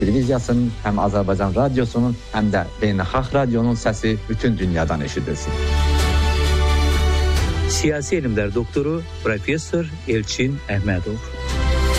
televiziyasının, həm Azərbaycan radiosunun, həm də beynəlxalq radionun səsi bütün dünyadan eşidilsin. Siyasi elmlər doktoru Professor Elçin Əhmədov.